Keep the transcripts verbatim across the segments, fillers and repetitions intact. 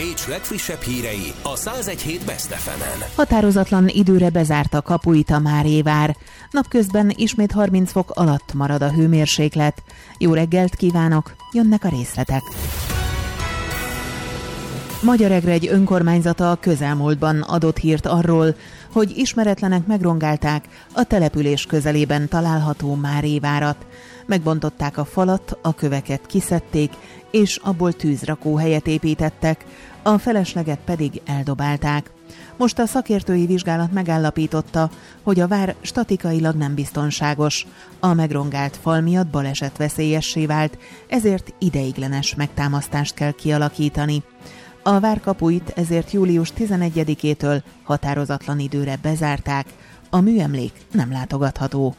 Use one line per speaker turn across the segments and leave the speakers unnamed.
Pécs legfrissebb hírei a száz egy hét Best ef emen.
Határozatlan időre bezárta kapuit a Márévár. Napközben ismét harminc fok alatt marad a hőmérséklet. Jó reggelt kívánok, jönnek a részletek. Magyaregregy önkormányzata a közelmúltban adott hírt arról, hogy ismeretlenek megrongálták a település közelében található Márévárat. Megbontották a falat, a köveket kiszedték, és abból tűzrakóhelyet építettek, a felesleget pedig eldobálták. Most a szakértői vizsgálat megállapította, hogy a vár statikailag nem biztonságos. A megrongált fal miatt balesetveszélyessé vált, ezért ideiglenes megtámasztást kell kialakítani. A vár kapuit ezért július tizenegyedikétől határozatlan időre bezárták, a műemlék nem látogatható.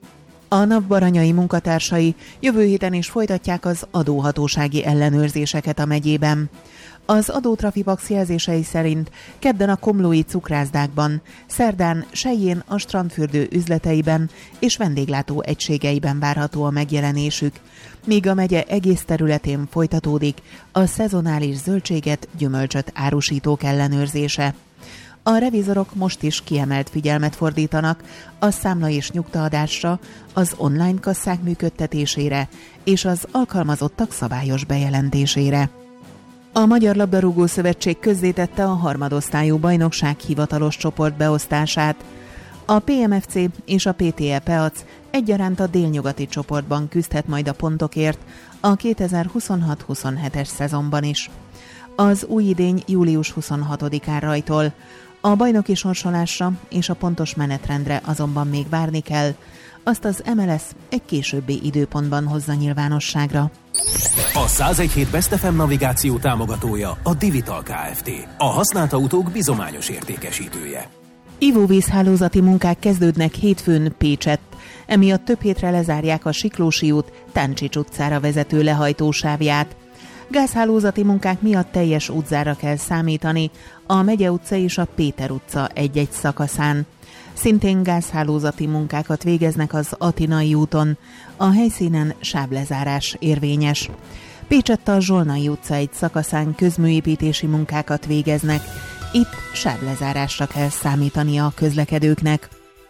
A NAV baranyai munkatársai jövő héten is folytatják az adóhatósági ellenőrzéseket a megyében. Az adótrafipax jelzései szerint kedden a komlói cukrászdákban, szerdán Selyén a strandfürdő üzleteiben és vendéglátó egységeiben várható a megjelenésük, míg a megye egész területén folytatódik a szezonális zöldséget, gyümölcsöt árusítók ellenőrzése. A revizorok most is kiemelt figyelmet fordítanak a számla és nyugtaadásra, az online kasszák működtetésére és az alkalmazottak szabályos bejelentésére. A Magyar Labdarúgó Szövetség közzétette a harmadosztályú bajnokság hivatalos csoportbeosztását. A pé em ef cé és a pé té e Peac egyaránt a délnyugati csoportban küzdhet majd a pontokért a kétezer-huszonhat huszonhetes szezonban is. Az új idény július huszonhatodikán rajtol. A bajnoki sorsolásra és a pontos menetrendre azonban még várni kell, azt az em el es egy későbbi időpontban hozza nyilvánosságra.
A száz egy hét Best ef em navigáció támogatója a Divital Kft. A használt autók bizományos értékesítője.
Ivóvízhálózati munkák kezdődnek hétfőn Pécsett. Emiatt több hétre lezárják a Siklósi út Táncsics utcára vezető lehajtósávját. Gázhálózati munkák miatt teljes útzára kell számítani a Megye utca és a Péter utca egy-egy szakaszán. Szintén gázhálózati munkákat végeznek az Atinai úton, a helyszínen sávlezárás érvényes. Pécsett a Zsolnai utca egy szakaszán közműépítési munkákat végeznek, itt sávlezárásra kell számítani a közlekedőknek.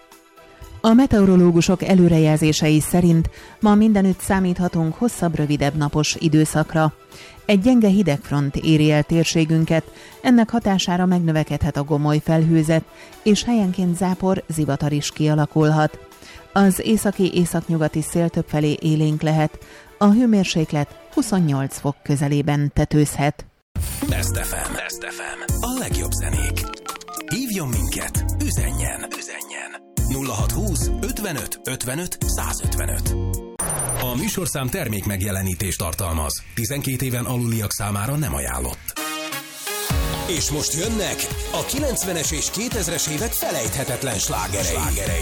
A meteorológusok előrejelzései szerint ma mindenütt számíthatunk hosszabb, rövidebb napos időszakra. Egy gyenge hidegfront éri el térségünket, ennek hatására megnövekedhet a gomoly felhőzet, és helyenként zápor, zivatar is kialakulhat. Az északi-északnyugati szél többfelé élénk lehet, a hőmérséklet huszonnyolc fok közelében tetőzhet.
Best ef em. Best ef em. A legjobb zenék. Hívjon minket, üzenjen, üzenjen. nulla hat húsz ötvenöt ötvenöt százötvenöt. A műsorszám termék megjelenítést tartalmaz. tizenkét éven aluliak számára nem ajánlott. És most jönnek a kilencvenes és kétezres évek felejthetetlen slágerei.